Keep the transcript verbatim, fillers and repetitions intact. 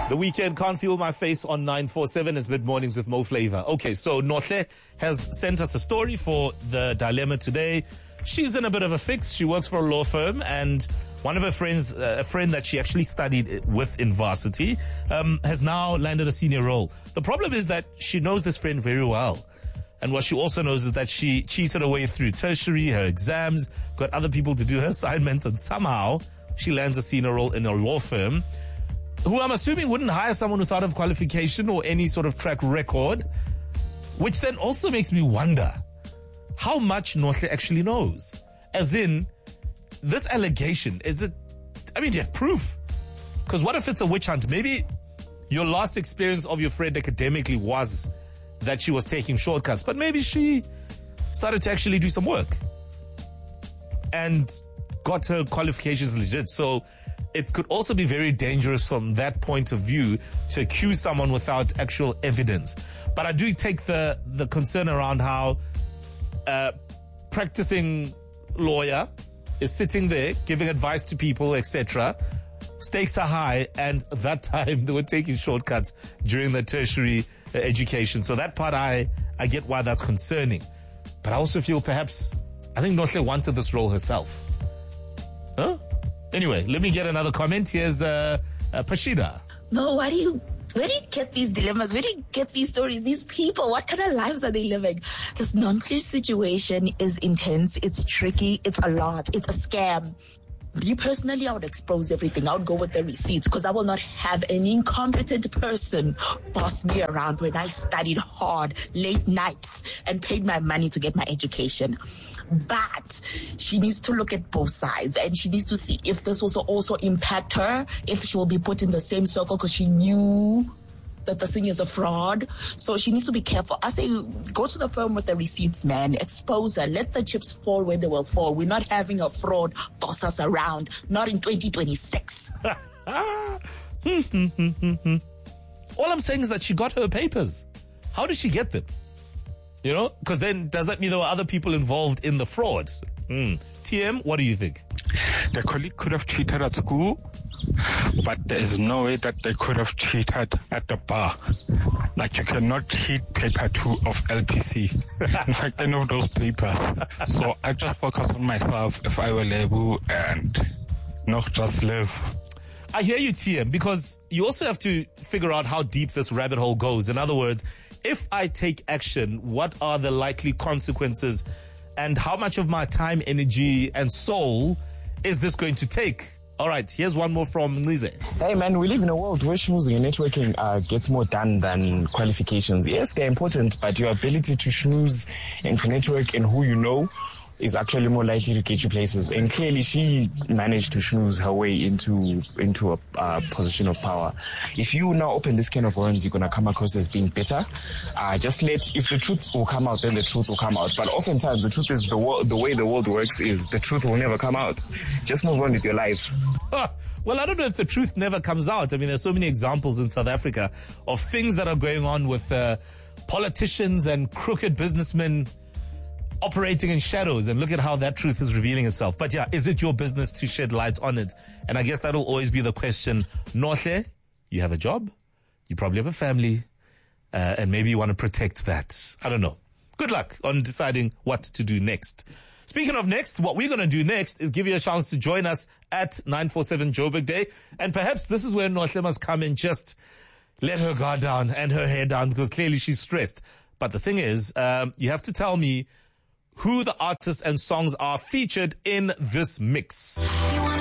The weekend can't feel my face on nine forty-seven is mid-mornings with Mo Flavor. Okay, so Nohle has sent us a story for the dilemma today. She's in a bit of a fix. She works for a law firm, and one of her friends, uh, a friend that she actually studied with in varsity, um, has now landed a senior role. The problem is that she knows this friend very well. And what she also knows is that she cheated her way through tertiary, her exams, got other people to do her assignments, and somehow she lands a senior role in a law firm, who I'm assuming wouldn't hire someone without a qualification or any sort of track record, which then also makes me wonder how much Nohle actually knows. As in, this allegation, is it, I mean, do you have proof? Because what if it's a witch hunt? Maybe your last experience of your friend academically was that she was taking shortcuts, but maybe she started to actually do some work and got her qualifications legit. So it could also be very dangerous from that point of view to accuse someone without actual evidence. But I do take the, the concern around how uh, practicing lawyer is sitting there giving advice to people, et cetera. Stakes are high, and that time they were taking shortcuts during the tertiary uh, education. So that part, I, I get why that's concerning. But I also feel perhaps, I think Nohle wanted this role herself. Huh? Anyway, let me get another comment. Here's uh, uh, Pashida. No, why do you, where do you get these dilemmas? Where do you get these stories? These people, what kind of lives are they living? This non-clear situation is intense. It's tricky. It's a lot. It's a scam. Me personally, I would expose everything. I would go with the receipts because I will not have an incompetent person boss me around when I studied hard, late nights, and paid my money to get my education. But she needs to look at both sides, and she needs to see if this will also impact her, if she will be put in the same circle because she knew that the thing is a fraud. So she needs to be careful. I say go to the firm with the receipts, man. Expose her. Let the chips fall where they will fall. We're not having a fraud boss us around. Not in twenty twenty-six. All I'm saying is that she got her papers. How did she get them? You know, because then does that mean there were other people involved in the fraud? Mm. T M, what do you think? The colleague could have cheated at school, but there is no way that they could have cheated at the bar. Like, you cannot cheat paper two of L P C. In fact, I know those papers. So I just focus on myself if I were able and not just live. I hear you, T M, because you also have to figure out how deep this rabbit hole goes. In other words, if I take action, what are the likely consequences, and how much of my time, energy, and soul is this going to take? All right, here's one more from Nlize. Hey man, we live in a world where schmoozing and networking uh, gets more done than qualifications. Yes, they're important, but your ability to schmooze and to network and who you know is actually more likely to get you places. And clearly she managed to schmooze her way into into a uh, position of power. If you now open this can of worms, you're going to come across as being better. Uh, just let, if the truth will come out, then the truth will come out. But oftentimes the truth is the, wo- the way the world works is the truth will never come out. Just move on with your life. Well, I don't know if the truth never comes out. I mean, there's so many examples in South Africa of things that are going on with uh, politicians and crooked businessmen operating in shadows, and look at how that truth is revealing itself. But yeah, is it your business to shed light on it? And I guess that'll always be the question. Nohle, you have a job, you probably have a family, uh, and maybe you want to protect that. I don't know. Good luck on deciding what to do next. Speaking of next, what we're going to do next is give you a chance to join us at nine forty-seven Joburg Day. And perhaps this is where Nohle must come and just let her guard down and her hair down, because clearly she's stressed. But the thing is, um, you have to tell me who the artists and songs are featured in this mix.